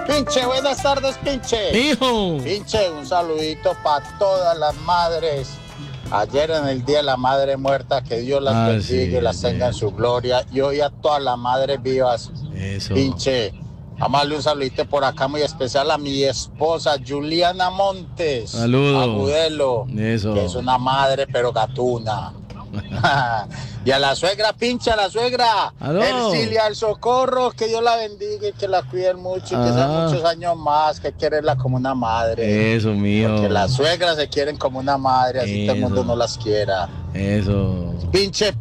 Pinche, buenas tardes, pinche. Hijo. Pinche, un saludito para todas las madres. Ayer en el Día de la Madre Muerta, que Dios las bendiga y las tenga en su gloria. Y hoy a todas las madres vivas. Eso. Pinche, vamos a darle un saludito por acá muy especial a mi esposa, Juliana Montes. Saludos. Agudelo. Eso. Que es una madre, pero gatuna. Y a la suegra, pincha, a la suegra. ¿Aló? Ercilia del Socorro, que Dios la bendiga y que la cuiden mucho y que sean muchos años más, que quererla como una madre. Eso, mío. Porque las suegras se quieren como una madre, así todo el mundo no las quiera. Eso. Pinche,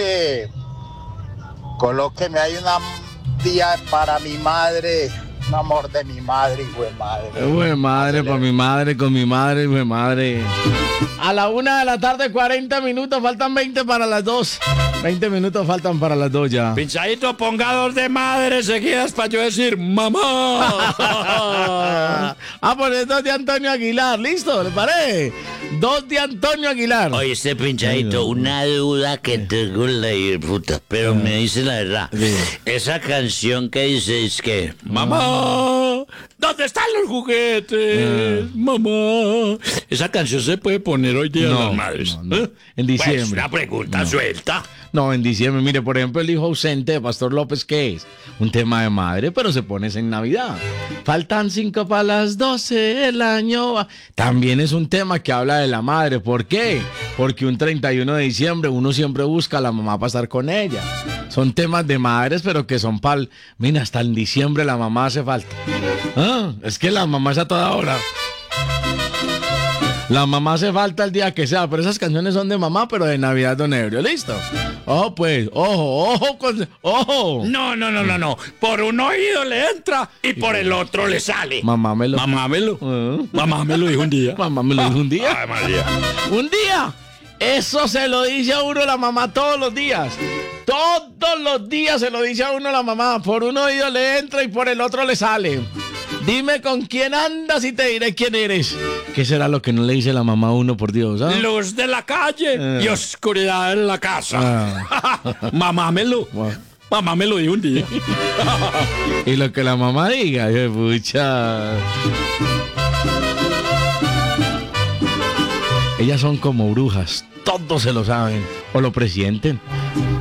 colóqueme ahí una día para mi madre. Un amor de mi madre, hijo de madre. Hijo de madre, para mi madre, con mi madre, hijo de madre. A la 1:40 PM, faltan 20 para las 2. 20 minutos faltan para las 2 ya. Pinchadito, ponga 2 de madre seguidas para yo decir mamá. Pues 2 de Antonio Aguilar, ¿listo? ¿Le parece? 2 de Antonio Aguilar. Oye, este pinchadito, una duda que tengo la puta, pero me dice la verdad. Sí. Esa canción que dice es que mamá, ¿dónde están los juguetes? Mamá. Esa canción se puede poner hoy día a las madres. no. En diciembre. Pues una pregunta suelta. No, en diciembre. Mire, por ejemplo, el hijo ausente de Pastor López, ¿qué es? Un tema de madre, pero se pone en Navidad. Faltan 5 para las 12, el año va. También es un tema que habla de la madre. ¿Por qué? Porque un 31 de diciembre uno siempre busca a la mamá para estar con ella. Son temas de madres, pero que son Mira, hasta en diciembre la mamá hace falta. Es que la mamá es a toda hora. La mamá hace falta el día que sea, pero esas canciones son de mamá, pero de Navidad, don Ebrio. ¿Listo? Ojo, pues, ojo. No. Por un oído le entra y por el otro le sale. Mamá me lo dijo un día. Mamá me lo dijo un día. Ay, María. Un día. Eso se lo dice a uno la mamá todos los días. Todos los días se lo dice a uno la mamá. Por un oído le entra y por el otro le sale. Dime con quién andas y te diré quién eres. ¿Qué será lo que no le dice la mamá a uno, por Dios? Luz de la calle y oscuridad en la casa. Mamá me lo dijo un día. Y lo que la mamá diga, pucha. Ellas son como brujas, todos se lo saben o lo presienten.